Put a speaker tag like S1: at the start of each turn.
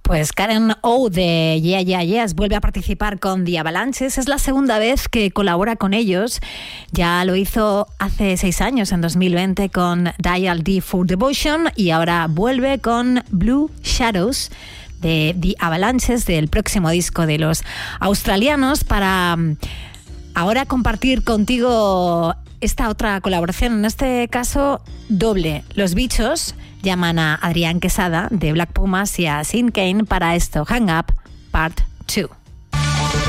S1: Pues Karen O de Yeah Yeah Yes vuelve a participar con The Avalanches. Es la segunda vez que colabora con ellos. Ya lo hizo hace 6 años, en 2020, con Dial D for Devotion, y ahora vuelve con Blue Shadows de The Avalanches, del próximo disco de los australianos, para ahora compartir contigo esta otra colaboración, en este caso doble. Los Bichos llaman a Adrián Quesada de Black Pumas y a Sin Kane para esto, Hang Up Part 2.